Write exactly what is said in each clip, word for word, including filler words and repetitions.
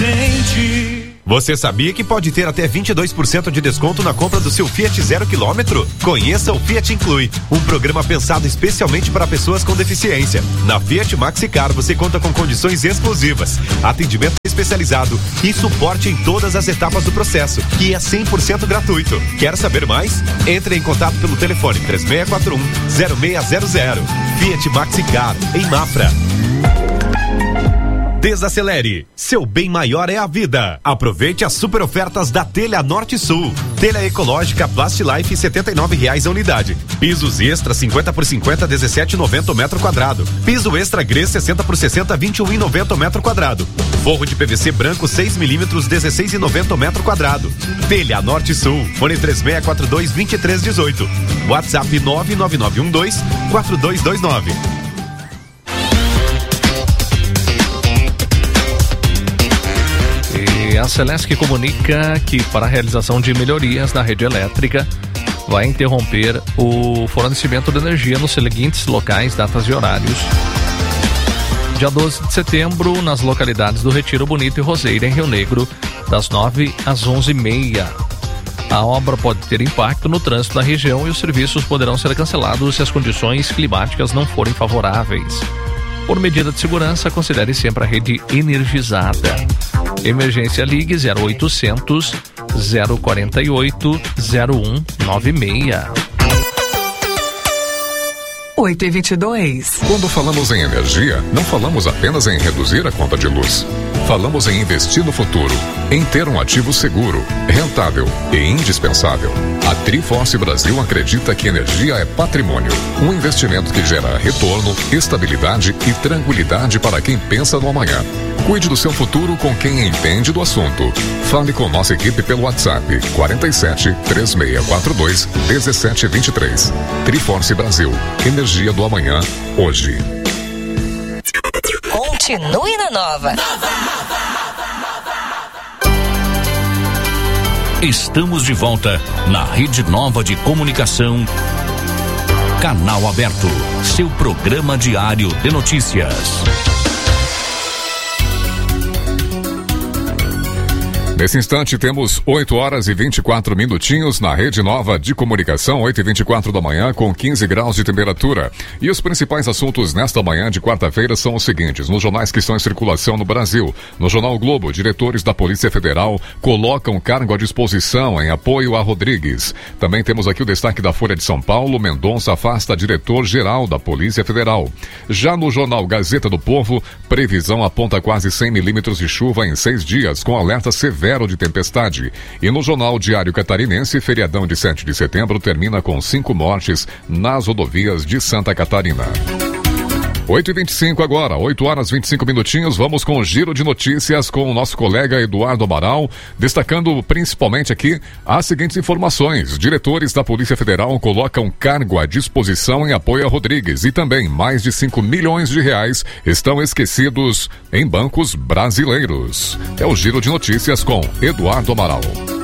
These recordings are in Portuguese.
gente. Você sabia que pode ter até vinte e dois por cento de desconto na compra do seu Fiat zero quilômetro? Conheça o Fiat Inclui, um programa pensado especialmente para pessoas com deficiência. Na Fiat Maxicar você conta com condições exclusivas, atendimento especializado e suporte em todas as etapas do processo, que é cem por cento gratuito. Quer saber mais? Entre em contato pelo telefone três seis quatro um, zero seis zero zero. Fiat Maxicar, em Mafra. Desacelere, seu bem maior é a vida. Aproveite as super ofertas da Telha Norte Sul. Telha ecológica Plastilife setenta e nove reais a unidade. Pisos extra cinquenta por cinquenta dezessete e noventa o metro quadrado. Piso extra Gre sessenta por sessenta vinte e um e noventa o metro quadrado. Forro de P V C branco seis milímetros dezesseis e noventa o metro quadrado. Telha Norte Sul. Fone três seis quatro dois dois três um oito. WhatsApp nove nove nove um dois quatro dois dois nove. E a Celesc comunica que para a realização de melhorias na rede elétrica vai interromper o fornecimento de energia nos seguintes locais, datas e horários. Dia doze de setembro, nas localidades do Retiro Bonito e Roseira, em Rio Negro, das nove às onze e meia. A obra pode ter impacto no trânsito da região e os serviços poderão ser cancelados se as condições climáticas não forem favoráveis. Por medida de segurança, considere sempre a rede energizada. Emergência Ligue zero oitocentos, zero quarenta e oito, zero um nove seis. oito e vinte e dois. Quando falamos em energia, não falamos apenas em reduzir a conta de luz. Falamos em investir no futuro, em ter um ativo seguro, rentável e indispensável. A Triforce Brasil acredita que energia é patrimônio, um investimento que gera retorno, estabilidade e tranquilidade para quem pensa no amanhã. Cuide do seu futuro com quem entende do assunto. Fale com nossa equipe pelo WhatsApp quarenta e sete, três seis quatro dois, um sete dois três. Triforce Brasil, energia do amanhã, hoje. Continue na Nova. Estamos de volta na Rede Nova de Comunicação. Canal Aberto, seu programa diário de notícias. Nesse instante temos oito horas e vinte e quatro minutinhos na Rede Nova de Comunicação, oito e vinte e quatro da manhã, com quinze graus de temperatura. E os principais assuntos nesta manhã de quarta-feira são os seguintes: nos jornais que estão em circulação no Brasil. No Jornal Globo, diretores da Polícia Federal colocam cargo à disposição em apoio a Rodrigues. Também temos aqui o destaque da Folha de São Paulo: Mendonça afasta diretor-geral da Polícia Federal. Já no Jornal Gazeta do Povo, previsão aponta quase cem milímetros de chuva em seis dias, com alerta severo de tempestade. E no Jornal Diário Catarinense, feriadão de sete de setembro termina com cinco mortes nas rodovias de Santa Catarina. oito e vinte e cinco agora, oito horas e vinte e cinco minutinhos, vamos com o giro de notícias com o nosso colega Eduardo Amaral, destacando principalmente aqui as seguintes informações: diretores da Polícia Federal colocam cargo à disposição em apoio a Rodrigues e também mais de cinco milhões de reais estão esquecidos em bancos brasileiros. É o giro de notícias com Eduardo Amaral.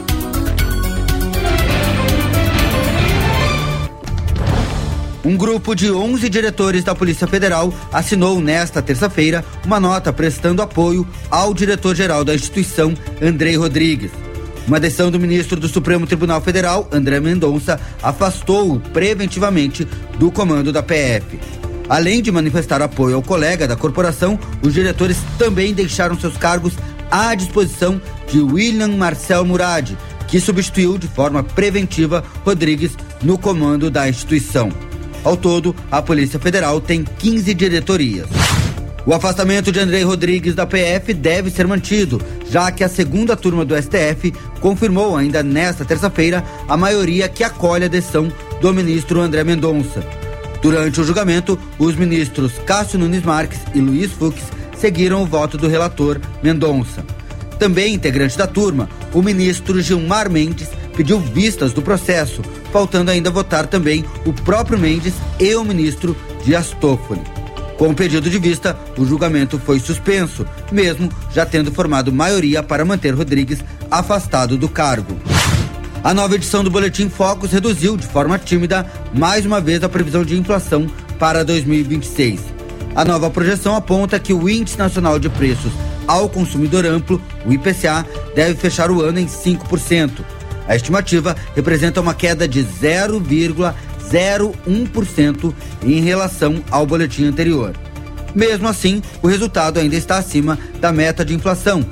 Um grupo de onze diretores da Polícia Federal assinou nesta terça-feira uma nota prestando apoio ao diretor-geral da instituição, Andrei Rodrigues. Uma decisão do ministro do Supremo Tribunal Federal, André Mendonça, afastou-o preventivamente do comando da P F. Além de manifestar apoio ao colega da corporação, os diretores também deixaram seus cargos à disposição de William Marcel Murad, que substituiu de forma preventiva Rodrigues no comando da instituição. Ao todo, a Polícia Federal tem quinze diretorias. O afastamento de Andrei Rodrigues da P F deve ser mantido, já que a segunda turma do S T F confirmou ainda nesta terça-feira a maioria que acolhe a decisão do ministro André Mendonça. Durante o julgamento, os ministros Cássio Nunes Marques e Luiz Fux seguiram o voto do relator Mendonça. Também integrante da turma, o ministro Gilmar Mendes pediu vistas do processo, faltando ainda votar também o próprio Mendes e o ministro Dias Toffoli. Com o pedido de vista, o julgamento foi suspenso, mesmo já tendo formado maioria para manter Rodrigues afastado do cargo. A nova edição do Boletim Focus reduziu de forma tímida mais uma vez a previsão de inflação para dois mil e vinte e seis. A nova projeção aponta que o Índice Nacional de Preços ao consumidor amplo, o I P C A, deve fechar o ano em cinco por cento. A estimativa representa uma queda de zero vírgula zero um por cento em relação ao boletim anterior. Mesmo assim, o resultado ainda está acima da meta de inflação,